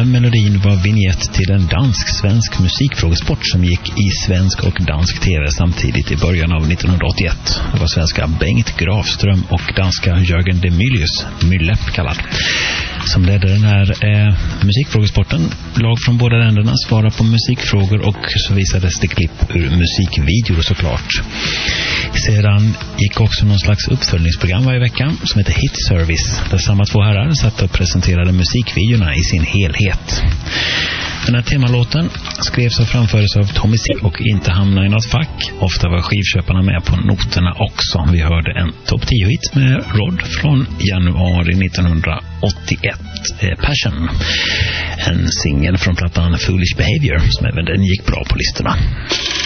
Den melodin var vignett till en dansk-svensk musikfrågesport som gick i svensk och dansk tv samtidigt i början av 1981. Det var svenska Bengt Grafström och danska Jörgen de Mylle kallad, som ledde den här musikfrågesporten. Lag från båda länderna svarade på musikfrågor och så visades det klipp ur musikvideor såklart. Sedan gick också någon slags uppföljningsprogram varje vecka som heter Hit Service, där samma två herrar satt och presenterade musikvideorna i sin helhet. Den här temalåten skrevs och framfördes av Tommy C och inte hamnade i något fack. Ofta var skivköparna med på noterna också. Vi hörde en topp 10-hit med Rod från januari 1981, Passion. En singel från plattan Foolish Behavior som även den gick bra på listorna.